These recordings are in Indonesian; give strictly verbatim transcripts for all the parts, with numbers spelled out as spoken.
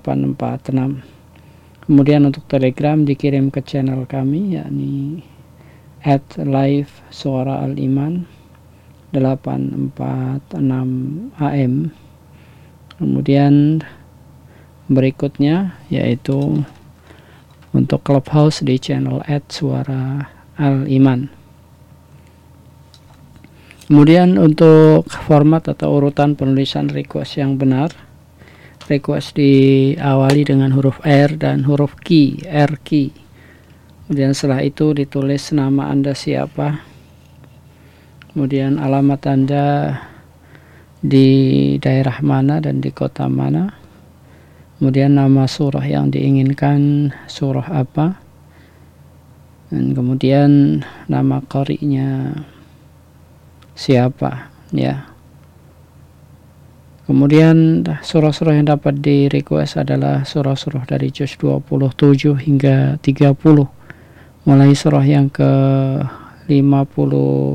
delapan empat enam. Kemudian untuk Telegram dikirim ke channel kami, yakni at live suara al-iman delapan empat enam A M. Kemudian berikutnya yaitu untuk Clubhouse di channel at suara al-iman. Kemudian untuk format atau urutan penulisan request yang benar, request diawali dengan huruf R dan huruf key, R key. Kemudian setelah itu ditulis nama Anda siapa, kemudian alamat Anda di daerah mana dan di kota mana, kemudian nama surah yang diinginkan surah apa, dan kemudian nama qari'nya siapa, ya. Kemudian surah-surah yang dapat di request adalah surah-surah dari juz dua puluh tujuh hingga tiga puluh, mulai surah yang ke lima puluh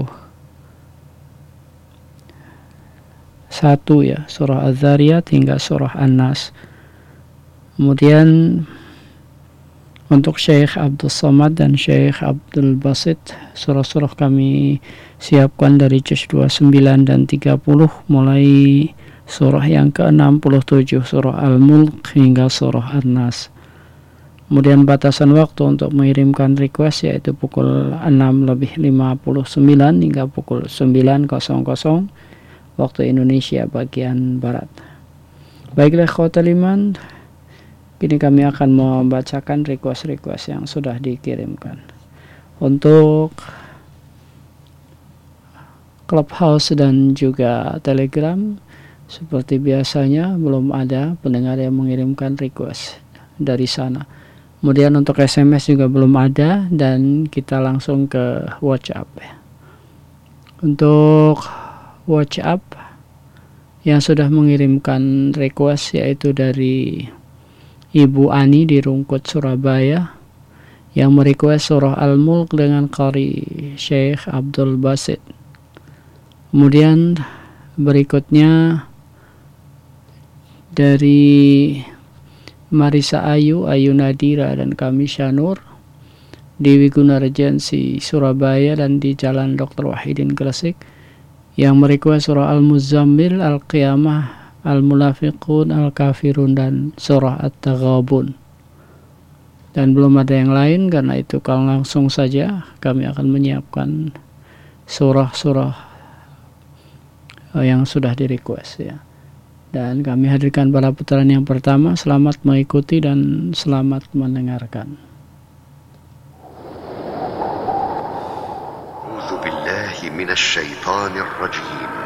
satu ya, surah Az-Zariyat hingga surah An-Nas. Kemudian untuk Syekh Abdul Somad dan Syekh Abdul Basit, surah-surah kami siapkan dari juz dua puluh sembilan dan tiga puluh, mulai surah yang ke enam puluh tujuh, surah Al-Mulk hingga surah An-Nas. Kemudian batasan waktu untuk mengirimkan request yaitu pukul enam lebih lima puluh sembilan hingga pukul sembilan waktu Indonesia bagian Barat. Baiklah ikhwatal iman, kini kami akan membacakan request-request yang sudah dikirimkan. Untuk Clubhouse dan juga Telegram, seperti biasanya belum ada pendengar yang mengirimkan request dari sana. Kemudian untuk S M S juga belum ada, dan kita langsung ke WhatsApp. Untuk WhatsApp yang sudah mengirimkan request yaitu dari Ibu Ani di Rungkut, Surabaya, yang merequest surah Al-Mulk dengan qari Syekh Abdul Basit. Kemudian berikutnya dari Marisa Ayu, Ayu Nadira, dan kami Syanur di Wiguna Regency, Surabaya, dan di Jalan Doktor Wahidin, Gresik, yang merequest surah Al-Muzammil, Al-Qiyamah, Al-Munafiqun, Al-Kafirun, dan surah At-Taghabun. Dan belum ada yang lain, karena itu kalau langsung saja kami akan menyiapkan surah-surah yang sudah di request ya. Dan kami hadirkan pada putaran yang pertama. Selamat mengikuti dan selamat mendengarkan. A'udzu billahi minasy syaithanir rajim.